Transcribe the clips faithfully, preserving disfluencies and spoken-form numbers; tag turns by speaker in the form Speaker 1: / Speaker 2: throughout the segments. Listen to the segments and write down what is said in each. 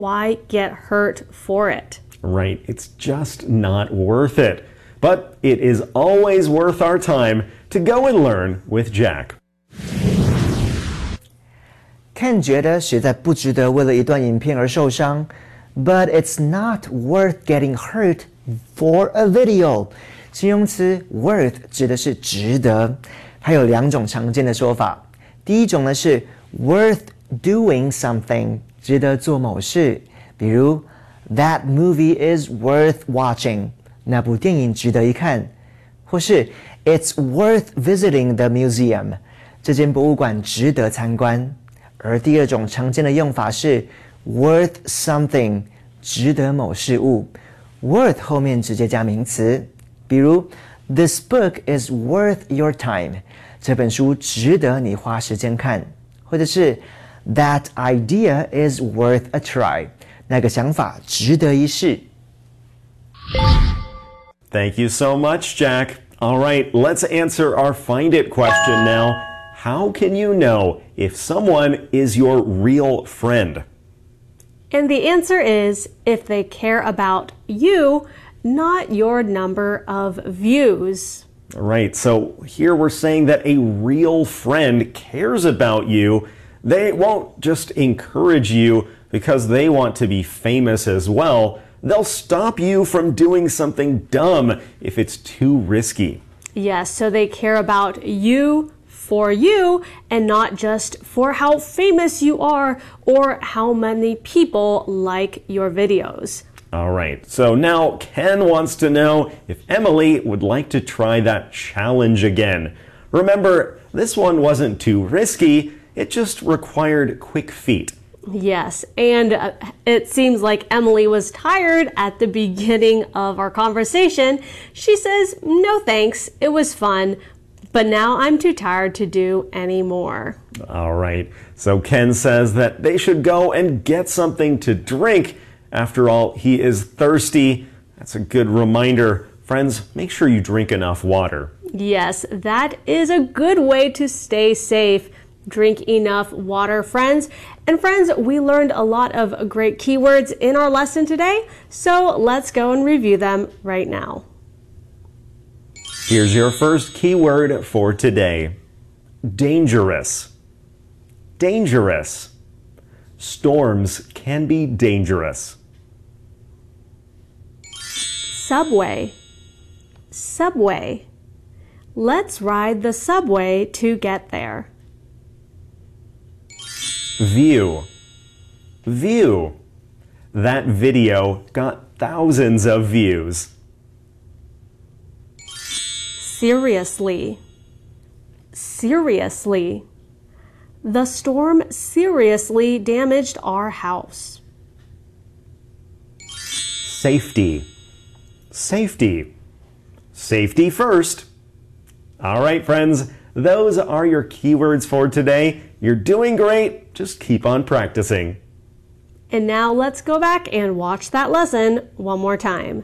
Speaker 1: Why get hurt for it?
Speaker 2: Right, it's just not worth it. But it is always worth our time to go and learn with Jack.
Speaker 3: Ken 觉得实在不值得为了一段影片而受伤 ，but it's not worth getting hurt for a video。形容词 worth 指的是值得，它有两种常见的说法。第一种呢是 worth doing something， 值得做某事，比如 That movie is worth watching， 那部电影值得一看，或是 It's worth visiting the museum， 这间博物馆值得参观。而第二种常见的用法是 worth something， 值得某事物 worth 后面直接加名词，比如 This book is worth your time， 这本书值得你花时间看，或者是 That idea is worth a try， 那个想法值得一试。
Speaker 2: Thank you so much, Jack. All right, let's answer our Find It question now. How can you know if someone is your real friend?
Speaker 1: And the answer is if they care about you, not your number of views.
Speaker 2: Right, so here we're saying that a real friend cares about you. They won't just encourage you because they want to be famous as well. They'll stop you from doing something dumb if it's too risky.
Speaker 1: Yes, so they care about you for you and not just for how famous you are or how many people like your videos.
Speaker 2: All right, so now Ken wants to know if Emily would like to try that challenge again. Remember, this one wasn't too risky, it just required quick feet.
Speaker 1: Yes, and uh, it seems like Emily was tired at the beginning of our conversation. She says, no thanks, it was fun, but now I'm too tired to do any more.
Speaker 2: All right, so Ken says that they should go and get something to drink. After all, he is thirsty. That's a good reminder. Friends, make sure you drink enough water.
Speaker 1: Yes, that is a good way to stay safe. Drink enough water, friends. And friends, we learned a lot of great keywords in our lesson today, so let's go and review them right now.
Speaker 2: Here's your first keyword for today. Dangerous. Dangerous. Storms can be dangerous.
Speaker 1: Subway. Subway. Let's ride the subway to get there.
Speaker 2: View. View. That video got thousands of views.
Speaker 1: Seriously. Seriously. The storm seriously damaged our house.
Speaker 2: Safety. Safety. Safety first. All right, friends, those are your keywords for today. You're doing great. Just keep on practicing.
Speaker 1: And now let's go back and watch that lesson one more time.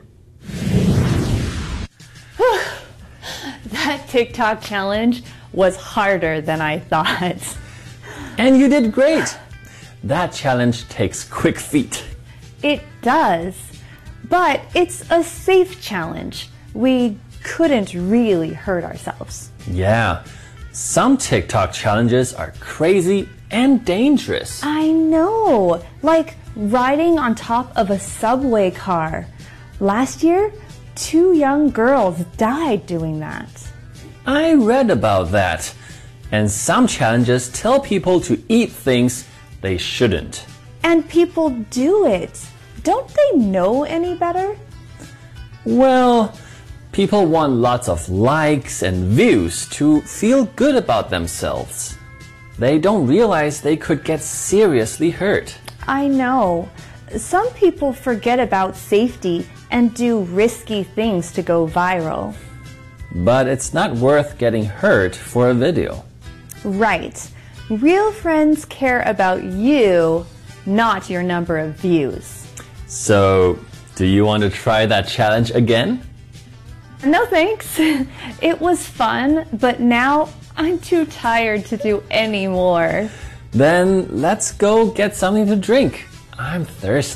Speaker 4: That TikTok challenge was harder than I thought.
Speaker 5: And you did great. That challenge takes quick feet.
Speaker 4: It does, but it's a safe challenge. We couldn't really hurt ourselves.
Speaker 5: Yeah, some TikTok challenges are crazy and dangerous.
Speaker 4: I know, like riding on top of a subway car. Last year, two young girls died doing that.
Speaker 5: I read about that. And some challenges tell people to eat things they shouldn't.
Speaker 4: And people do it. Don't they know any better?
Speaker 5: Well, people want lots of likes and views to feel good about themselves. They don't realize they could get seriously hurt.
Speaker 4: I know. Some people forget about safety and do risky things to go viral.
Speaker 5: But it's not worth getting hurt for a video.
Speaker 4: Right. Real friends care about you, not your number of views.
Speaker 5: So, do you want to try that challenge again?
Speaker 4: No thanks. It was fun, but now I'm too tired to do any more.
Speaker 5: Then let's go get something to drink. I'm thirsty.